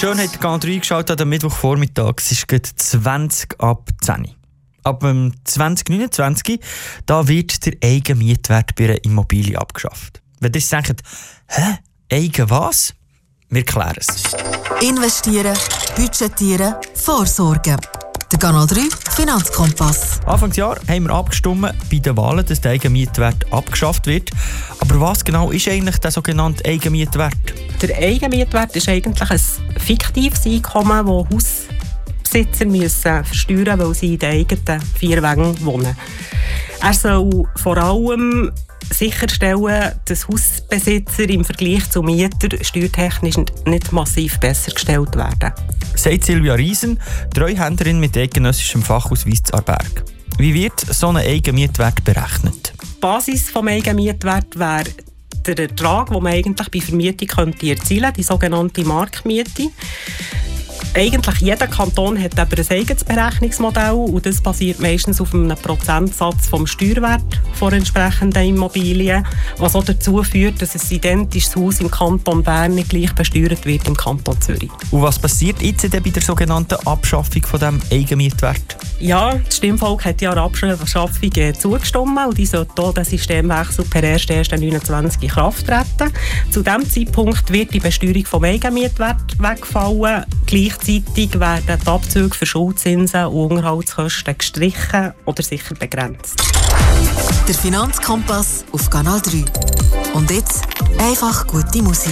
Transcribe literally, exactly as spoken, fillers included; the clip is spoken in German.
Schön, hat Kanal drei geschaut am Mittwochvormittag. Es ist gerade zwanzig ab zehn. Ab dem zwanzig neunundzwanzig da wird der Eigenmietwert bei einer Immobilie abgeschafft. Wenn ihr denkt, hä, Eigen was? Wir klären es. Investieren, budgetieren, vorsorgen. Der Kanal drei Finanzkompass. Anfangsjahr haben wir abgestimmt bei den Wahlen, dass der Eigenmietwert abgeschafft wird. Aber was genau ist eigentlich der sogenannte Eigenmietwert? Der Eigenmietwert ist eigentlich ein fiktives Einkommen, das Hausbesitzer müssen versteuern müssen, weil sie in den eigenen vier Wänden wohnen. Er soll vor allem sicherstellen, dass Hausbesitzer im Vergleich zu Mietern steuertechnisch nicht massiv besser gestellt werden. Sagt Silvia Riesen, Treuhänderin mit eidgenössischem Fachausweis zu Aarberg. Wie wird so ein Eigenmietwert berechnet? Die Basis des Eigenmietwerts wäre der Ertrag, den man eigentlich bei Vermietung könnte erzielen könnte, die sogenannte Marktmiete. Eigentlich jeder Kanton hat aber ein eigenes Berechnungsmodell und das basiert meistens auf einem Prozentsatz vom Steuerwert der entsprechenden Immobilien, was auch dazu führt, dass ein identisches Haus im Kanton Bern nicht gleich besteuert wird im Kanton Zürich. Und was passiert jetzt bei der sogenannten Abschaffung von dem Eigenmietwert? Ja, das Stimmvolk hat ja der Abschaffung zugestimmt und die sollte auch den Systemwechsel per erster erster neunundzwanzig in Kraft treten. Zu diesem Zeitpunkt wird die Besteuerung vom Eigenmietwert wegfallen. Gleichzeitig werden die Abzüge für Schuldzinsen und Unterhaltskosten gestrichen oder sicher begrenzt. Der Finanzkompass auf Kanal drei. Und jetzt einfach gute Musik.